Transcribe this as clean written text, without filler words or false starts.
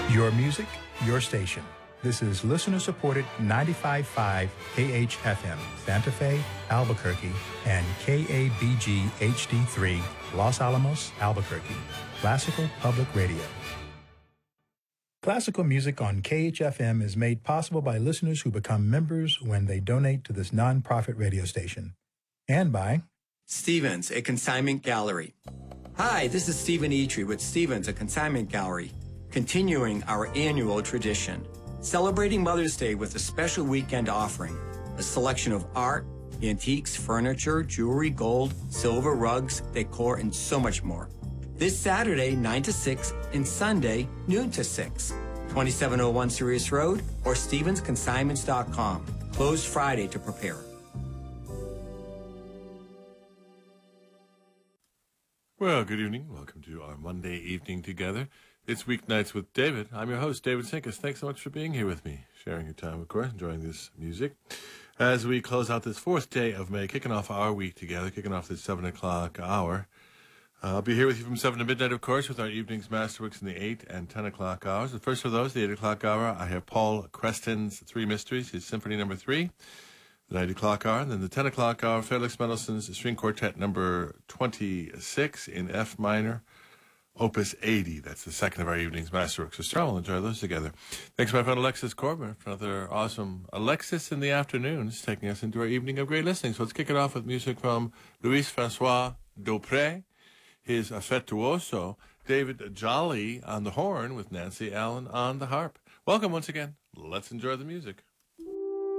Your music, your station. This is listener-supported 95.5 KHFM, Santa Fe, Albuquerque, and KABG HD3, Los Alamos, Albuquerque. Classical Public Radio. Classical music on KHFM is made possible by listeners who become members when they donate to this nonprofit radio station. And by Stevens, a consignment gallery. Hi, this is Stephen Eitri with Stevens, a consignment gallery, continuing our annual tradition, celebrating Mother's Day with a special weekend offering, a selection of art, antiques, furniture, jewelry, gold, silver, rugs, decor, and so much more. This Saturday, 9 to 6, and Sunday, noon to 6. 2701 Sirius Road or StevensConsignments.com. Closed Friday to prepare. Well, good evening. Welcome to our Monday evening together. It's Weeknights with David. I'm your host, David Sinkus. Thanks so much for being here with me, sharing your time, of course, enjoying this music. As we close out this fourth day of May, kicking off our week together, kicking off this 7 o'clock hour. I'll be here with you from 7 to midnight, of course, with our evening's Masterworks in the 8 and 10 o'clock hours. The first of those, the 8 o'clock hour, I have Paul Creston's Three Mysteries, his Symphony No. 3. The 9 o'clock hour, and then the 10 o'clock hour, Felix Mendelssohn's String Quartet No. 26 in F minor, Opus 80. That's the second of our evening's Masterworks. So Star will enjoy those together. Thanks to my friend Alexis Corbin for another awesome Alexis in the Afternoons, taking us into our evening of great listening. So let's kick it off with music from Louis-Francois Daupré, his Affettuoso, David Jolly on the horn with Nancy Allen on the harp. Welcome once again. Let's enjoy the music.